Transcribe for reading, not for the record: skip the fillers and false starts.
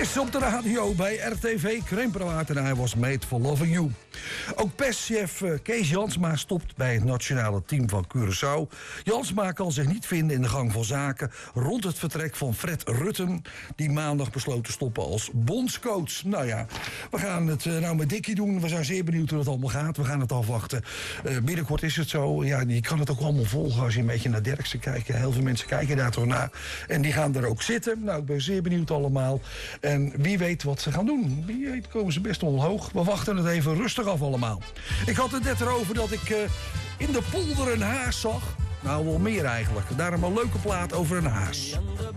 Is op de radio bij RTV Krempraat en hij was made for loving you. Ook perschef Kees Jansma stopt bij het nationale team van Curaçao. Jansma kan zich niet vinden in de gang van zaken rond het vertrek van Fred Rutten, die maandag besloot te stoppen als bondscoach. Nou ja, we gaan het nou met Dickie doen. We zijn zeer benieuwd hoe het allemaal gaat. We gaan het afwachten. Binnenkort is het zo. Ja, je kan het ook allemaal volgen als je een beetje naar Derksen kijkt. Heel veel mensen kijken daar toch naar. En die gaan er ook zitten. Nou, ik ben zeer benieuwd allemaal. En wie weet wat ze gaan doen. Wie weet komen ze best omhoog. We wachten het even rustig af allemaal. Ik had het net erover dat ik in de polder een haas zag. Nou, wel meer eigenlijk. Daarom een leuke plaat over een haas.